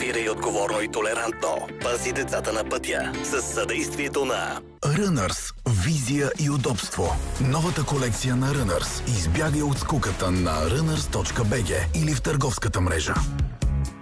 Маневрирай отговорно и толерантно. Пази децата на пътя с съдействието на Runners. Визия и удобство. Новата колекция на Runners. Избягай от скуката на runners.bg или в търговската мрежа.